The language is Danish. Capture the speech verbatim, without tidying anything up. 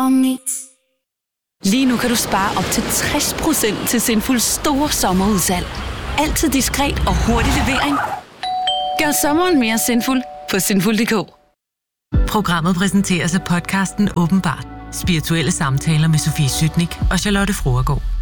og me. Lige nu kan du spare op til tres procent til Sinful store sommerudsalg. Altid diskret og hurtig levering. Gør sommeren mere sinful på sinful punktum d k. Programmet præsenteres af podcasten Åbenbart. Spirituelle samtaler med Sofie Sytnik og Charlotte Froergaard.